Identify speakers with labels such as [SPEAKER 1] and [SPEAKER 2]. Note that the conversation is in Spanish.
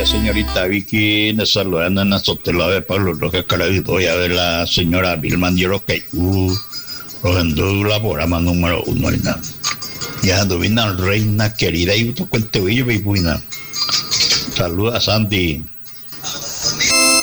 [SPEAKER 1] días, señorita Vicky. Le saludan en la sotela de Pablo Roque Caravito y a ver la señora Vilma Diero que Rojendo la programa número 1. Ya Duvina, reina querida, y tu cuente, y Saluda a Sandy.